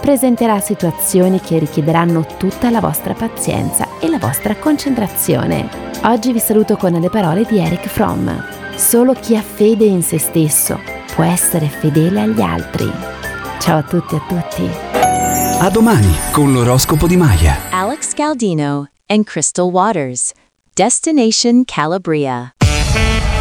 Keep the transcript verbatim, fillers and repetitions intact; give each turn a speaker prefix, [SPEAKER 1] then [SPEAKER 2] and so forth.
[SPEAKER 1] presenterà situazioni che richiederanno tutta la vostra pazienza e la vostra concentrazione. Oggi vi saluto con le parole di Erich Fromm. Solo chi ha fede in se stesso può essere fedele agli altri. Ciao a tutti e a tutti.
[SPEAKER 2] A domani con l'oroscopo di Maya.
[SPEAKER 3] Alex Galdino and Crystal Waters. Destination Calabria.